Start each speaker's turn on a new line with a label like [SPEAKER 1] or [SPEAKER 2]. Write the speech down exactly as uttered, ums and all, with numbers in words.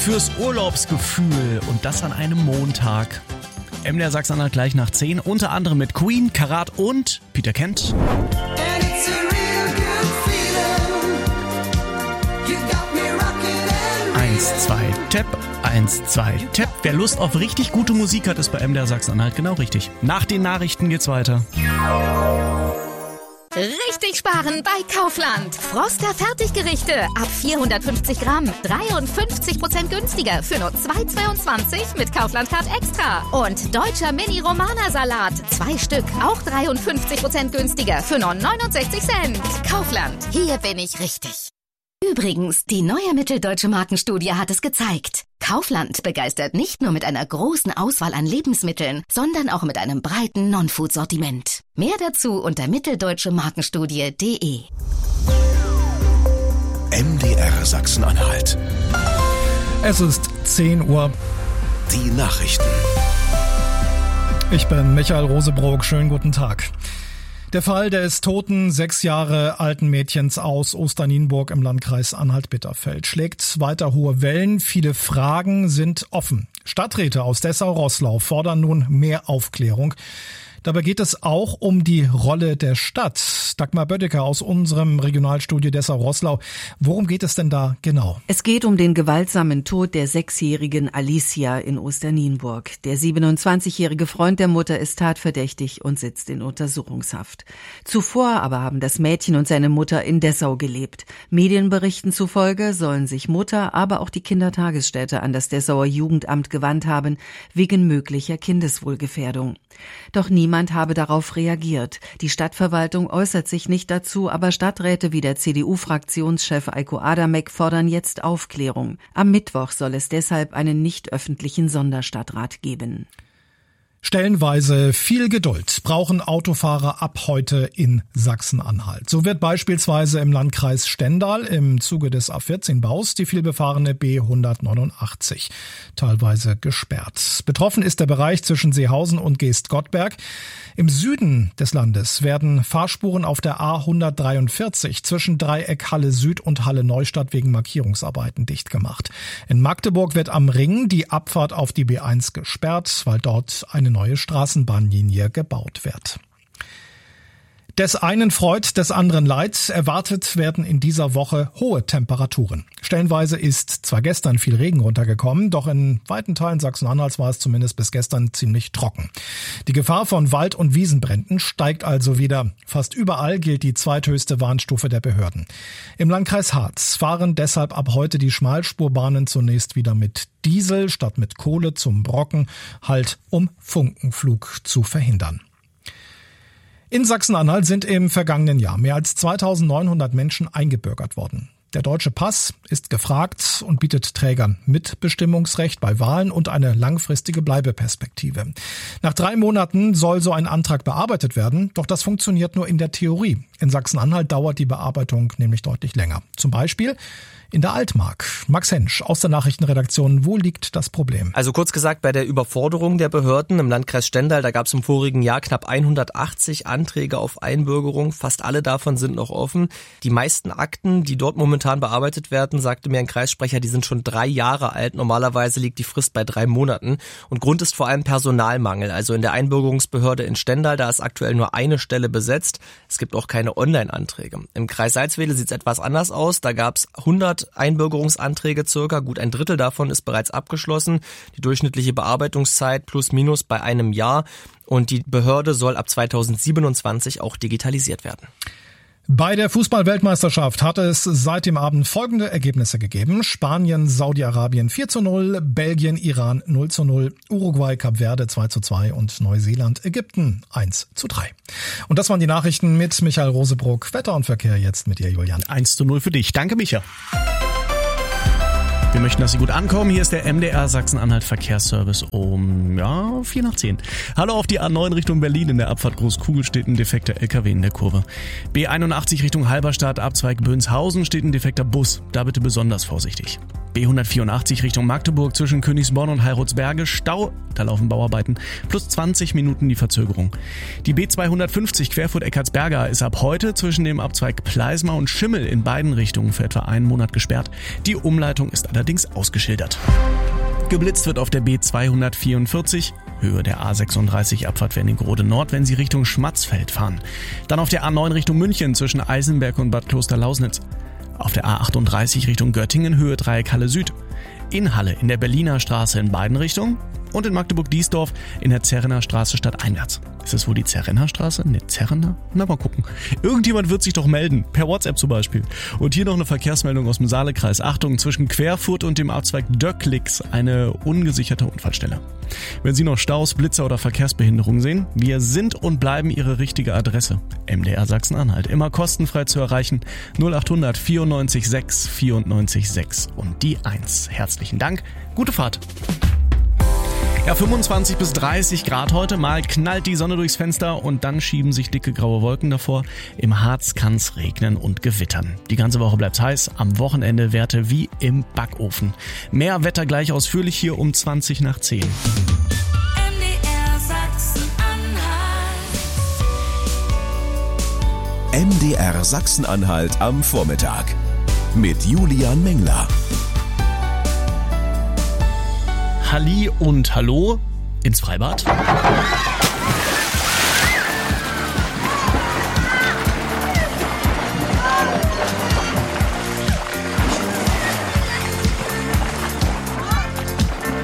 [SPEAKER 1] fürs Urlaubsgefühl und das an einem Montag. M D R Sachsen-Anhalt gleich nach zehn, unter anderem mit Queen, Karat und Peter Kent. eins, zwei, Tap, eins, zwei, Tap. Wer Lust auf richtig gute Musik hat, ist bei M D R Sachsen-Anhalt genau richtig. Nach den Nachrichten geht's weiter.
[SPEAKER 2] Richtig sparen bei Kaufland. Froster Fertiggerichte ab vierhundertfünfzig Gramm. dreiundfünfzig Prozent günstiger für nur zwei Euro zweiundzwanzig mit Kaufland Card Extra. Und deutscher Mini-Romana-Salat. Zwei Stück, auch dreiundfünfzig Prozent günstiger für nur neunundsechzig Cent. Kaufland, hier bin ich richtig. Übrigens, die neue Mitteldeutsche Markenstudie hat es gezeigt. Kaufland begeistert nicht nur mit einer großen Auswahl an Lebensmitteln, sondern auch mit einem breiten Non-Food-Sortiment. Mehr dazu unter mitteldeutsche markenstudie punkt de.
[SPEAKER 3] M D R Sachsen-Anhalt.
[SPEAKER 4] Es ist zehn Uhr.
[SPEAKER 3] Die Nachrichten.
[SPEAKER 4] Ich bin Michael Rosebrock. Schönen guten Tag. Der Fall des toten, sechs Jahre alten Mädchens aus Osternienburg im Landkreis Anhalt-Bitterfeld schlägt weiter hohe Wellen. Viele Fragen sind offen. Stadträte aus Dessau-Roßlau fordern nun mehr Aufklärung. Dabei geht es auch um die Rolle der Stadt. Dagmar Bödecker aus unserem Regionalstudio Dessau-Roßlau. Worum geht es denn da genau?
[SPEAKER 5] Es geht um den gewaltsamen Tod der sechsjährigen Alicia in Osternienburg. Der siebenundzwanzigjährige Freund der Mutter ist tatverdächtig und sitzt in Untersuchungshaft. Zuvor aber haben das Mädchen und seine Mutter in Dessau gelebt. Medienberichten zufolge sollen sich Mutter, aber auch die Kindertagesstätte an das Dessauer Jugendamt gewandt haben, wegen möglicher Kindeswohlgefährdung. Doch niemand habe darauf reagiert. Die Stadtverwaltung äußert sich nicht dazu, aber Stadträte wie der C D U-Fraktionschef Eiko Adamek fordern jetzt Aufklärung. Am Mittwoch soll es deshalb einen nicht öffentlichen Sonderstadtrat geben.
[SPEAKER 4] Stellenweise viel Geduld brauchen Autofahrer ab heute in Sachsen-Anhalt. So wird beispielsweise im Landkreis Stendal im Zuge des A vierzehn Baus die vielbefahrene B hundertneunundachtzig teilweise gesperrt. Betroffen ist der Bereich zwischen Seehausen und Geest-Gottberg. Im Süden des Landes werden Fahrspuren auf der A hundertdreiundvierzig zwischen Dreieck Halle Süd und Halle Neustadt wegen Markierungsarbeiten dicht gemacht. In Magdeburg wird am Ring die Abfahrt auf die B eins gesperrt, weil dort eine neue Straßenbahnlinie gebaut wird. Des einen Freud, des anderen Leid. Erwartet werden in dieser Woche hohe Temperaturen. Stellenweise ist zwar gestern viel Regen runtergekommen, doch in weiten Teilen Sachsen-Anhalts war es zumindest bis gestern ziemlich trocken. Die Gefahr von Wald- und Wiesenbränden steigt also wieder. Fast überall gilt die zweithöchste Warnstufe der Behörden. Im Landkreis Harz fahren deshalb ab heute die Schmalspurbahnen zunächst wieder mit Diesel statt mit Kohle zum Brocken, halt um Funkenflug zu verhindern. In Sachsen-Anhalt sind im vergangenen Jahr mehr als zweitausendneunhundert Menschen eingebürgert worden. Der deutsche Pass ist gefragt und bietet Trägern Mitbestimmungsrecht bei Wahlen und eine langfristige Bleibeperspektive. Nach drei Monaten soll so ein Antrag bearbeitet werden, doch das funktioniert nur in der Theorie. In Sachsen-Anhalt dauert die Bearbeitung nämlich deutlich länger. Zum Beispiel in der Altmark. Max Hensch aus der Nachrichtenredaktion. Wo liegt das Problem?
[SPEAKER 6] Also kurz gesagt, bei der Überforderung der Behörden im Landkreis Stendal, da gab es im vorigen Jahr knapp hundertachtzig Anträge auf Einbürgerung. Fast alle davon sind noch offen. Die meisten Akten, die dort momentan bearbeitet werden, sagte mir ein Kreissprecher, die sind schon drei Jahre alt. Normalerweise liegt die Frist bei drei Monaten. Und Grund ist vor allem Personalmangel. Also in der Einbürgerungsbehörde in Stendal, da ist aktuell nur eine Stelle besetzt. Es gibt auch keine Online-Anträge. Im Kreis Salzwedel sieht es etwas anders aus. Da gab es hundert Einbürgerungsanträge circa. Gut ein Drittel davon ist bereits abgeschlossen. Die durchschnittliche Bearbeitungszeit plus minus bei einem Jahr. Und die Behörde soll ab zweitausendsiebenundzwanzig auch digitalisiert werden.
[SPEAKER 4] Bei der Fußball-Weltmeisterschaft hat es seit dem Abend folgende Ergebnisse gegeben. Spanien, Saudi-Arabien vier zu null, Belgien, Iran null zu null, Uruguay, Kap Verde zwei zu zwei und Neuseeland, Ägypten eins zu drei. Und das waren die Nachrichten mit Michael Rosebrock. Wetter und Verkehr jetzt mit dir, Julian.
[SPEAKER 1] eins zu null für dich. Danke, Micha. Wir möchten, dass Sie gut ankommen. Hier ist der M D R Sachsen-Anhalt Verkehrsservice um, ja, vier nach zehn. Hallo auf die A neun Richtung Berlin. In der Abfahrt Großkugel steht ein defekter L K W in der Kurve. B einundachtzig Richtung Halberstadt, Abzweig Böhnshausen steht ein defekter Bus. Da bitte besonders vorsichtig. B hundertvierundachtzig Richtung Magdeburg zwischen Königsborn und Heilrotsberge, Stau, da laufen Bauarbeiten, plus zwanzig Minuten die Verzögerung. Die B zweihundertfünfzig Querfurt-Eckartsberger ist ab heute zwischen dem Abzweig Pleismar und Schimmel in beiden Richtungen für etwa einen Monat gesperrt. Die Umleitung ist allerdings allerdings ausgeschildert. Geblitzt wird auf der B zweihundertvierundvierzig, Höhe der A sechsunddreißig Abfahrt Wernigerode Nord, wenn Sie Richtung Schmatzfeld fahren. Dann auf der A neun Richtung München zwischen Eisenberg und Bad Klosterlausnitz. Auf der A achtunddreißig Richtung Göttingen, Höhe Dreieck Halle Süd. In Halle in der Berliner Straße in beiden Richtungen. Und in Magdeburg-Diesdorf in der Zerrener Straße stadteinwärts. Ist das wohl die Zerrener Straße? Ne, Zerrener? Na, mal gucken. Irgendjemand wird sich doch melden. Per WhatsApp zum Beispiel. Und hier noch eine Verkehrsmeldung aus dem Saalekreis. Achtung, zwischen Querfurt und dem Abzweig Döcklix eine ungesicherte Unfallstelle. Wenn Sie noch Staus, Blitzer oder Verkehrsbehinderungen sehen, wir sind und bleiben Ihre richtige Adresse. M D R Sachsen-Anhalt. Immer kostenfrei zu erreichen. null achthundert vierundneunzig sechs vierundneunzig sechs und die eins. Herzlichen Dank. Gute Fahrt. Ja, fünfundzwanzig bis dreißig Grad heute, mal knallt die Sonne durchs Fenster und dann schieben sich dicke graue Wolken davor. Im Harz kann's regnen und gewittern. Die ganze Woche bleibt's heiß, am Wochenende Werte wie im Backofen. Mehr Wetter gleich ausführlich hier um zwanzig nach zehn.
[SPEAKER 3] M D R Sachsen-Anhalt am Vormittag mit Julian Mengler.
[SPEAKER 1] Halli und Hallo ins Freibad.